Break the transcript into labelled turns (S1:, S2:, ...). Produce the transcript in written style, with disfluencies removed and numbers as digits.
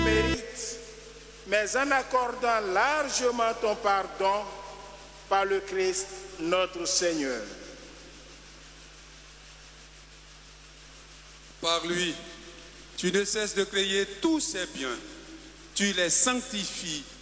S1: mérites, mais en accordant largement ton pardon par le Christ notre Seigneur.
S2: Par lui, tu ne cesses de créer tous ces biens. Tu les sanctifies